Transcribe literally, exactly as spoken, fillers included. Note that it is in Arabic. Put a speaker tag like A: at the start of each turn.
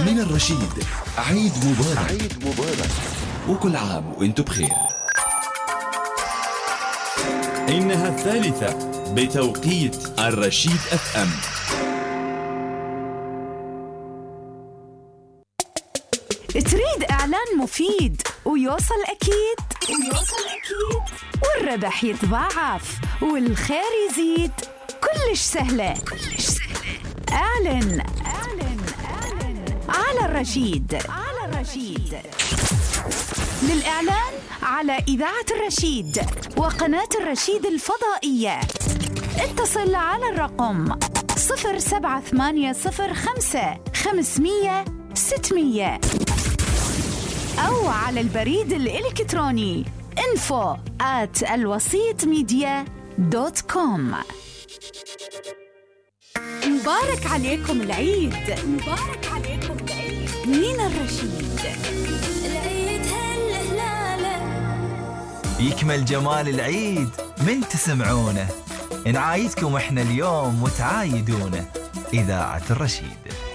A: من الرشيد عيد مبارك. عيد مبارك وكل عام وانتم بخير.
B: إنها الثالثة بتوقيت الرشيد اف ام.
C: تريد إعلان مفيد ويوصل أكيد ويوصل أكيد والربح يتضاعف والخير يزيد؟ كلش سهلة كلش سهلة. أعلن أعلن أعلن على الرشيد على الرشيد. للإعلان على إذاعة الرشيد وقناة الرشيد الفضائية اتصل على الرقم صفر سبعة ثمانية صفر خمسة خمسمية ستمية أو على البريد الإلكتروني info at الوسيط ميديا دوت كوم. مبارك عليكم العيد. مبارك عليكم العيد من الرشيد.
D: العيد هل هلاله
E: يكمل جمال العيد من تسمعونه. نعايدكم احنا اليوم وتعايدونه. إذاعة الرشيد.